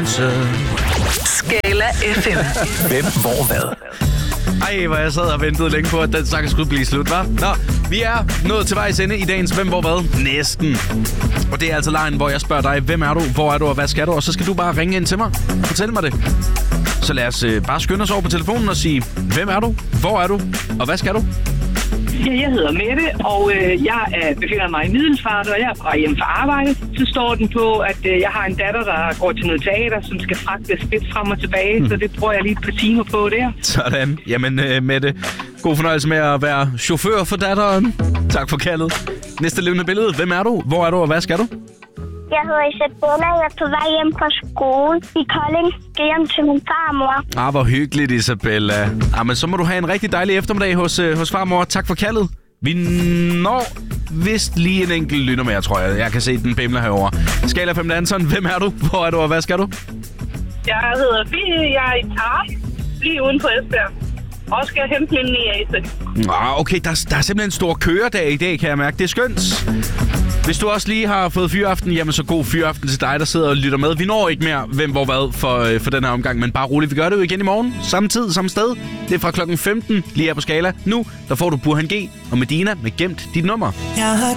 chance. Skala FM. Hvem, hvor, hvad? Ej, hvor jeg sad og ventede længe på, at den sang skulle blive slut, hva'? Nå, vi er nået til vejs ende i dagens Hvem, hvor, hvad? Næsten. Og det er altså lejen, hvor jeg spørger dig, hvem er du, hvor er du, og hvad skal du? Og så skal du bare ringe ind til mig. Fortæl mig det. Så lad os bare skynde os over på telefonen og sige, hvem er du, hvor er du, og hvad skal du? Ja, jeg hedder Mette, og jeg befinder mig i Middelfart, og jeg er fra hjem fra arbejde. Så står den på, at jeg har en datter, der går til noget teater, som skal fragtes lidt frem og tilbage, så det bruger jeg lige et par timer på der. Sådan. Jamen, Mette, god fornøjelse med at være chauffør for datteren. Tak for kaldet. Næste levende billede. Hvem er du, hvor er du, og hvad skal du? Jeg hedder Isabella, jeg er på vej hjem fra skole i Kolding. Skal hjem til min farmor. Hvor hyggeligt, Isabella. Men så må du have en rigtig dejlig eftermiddag hos farmor. Tak for kaldet. Vi når vist lige en enkelt lytter mere, tror jeg. Jeg kan se den bimler herovre. Skala 5 Danson, hvem er du, hvor er du, og hvad skal du? Jeg hedder Fie, jeg er i Tarp, lige uden for Esbjerg. Og skal hente min niece. Okay, der er simpelthen en stor køredag i dag, kan jeg mærke. Det er skønt. Hvis du også lige har fået fyraften, jamen så god fyraften til dig, der sidder og lytter med. Vi når ikke mere hvem, hvor, hvad for den her omgang, men bare roligt. Vi gør det jo igen i morgen. Samme tid, samme sted. Det er fra klokken 15, lige her på Skala. Nu, der får du Burhan G og Medina med Gemt dit nummer. Jeg har